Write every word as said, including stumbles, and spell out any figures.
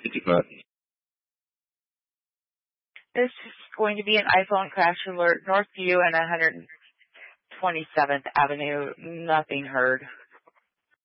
did you put? This is going to be an iPhone crash alert, Northview and one hundred twenty-seventh Avenue. Nothing heard.